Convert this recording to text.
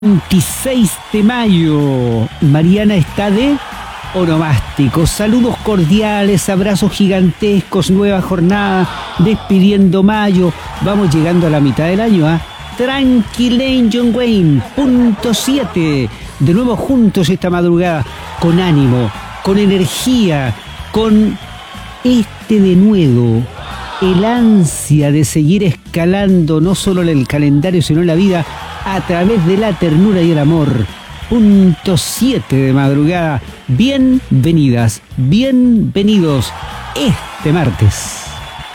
26 de mayo. Mariana está de onomástico. Saludos cordiales, abrazos gigantescos, nueva jornada, despidiendo mayo. Vamos llegando a la mitad del año, ¿ah? Tranquilane John Wayne, punto 7. De nuevo juntos esta madrugada, con ánimo, con energía, con este denuedo, el ansia de seguir escalando no solo en el calendario, sino en la vida, a través de la ternura y el amor. Punto 7 de madrugada. Bienvenidas, bienvenidos este martes.